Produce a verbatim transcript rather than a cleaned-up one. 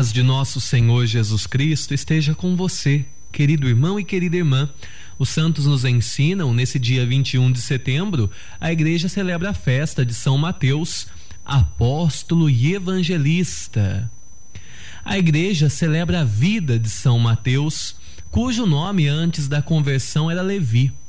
paz de nosso Senhor Jesus Cristo esteja com você, querido irmão e querida irmã. Os santos nos ensinam, nesse dia vinte e um de setembro, a igreja celebra a festa de São Mateus, apóstolo e evangelista. A igreja celebra a vida de São Mateus, cujo nome antes da conversão era Levi.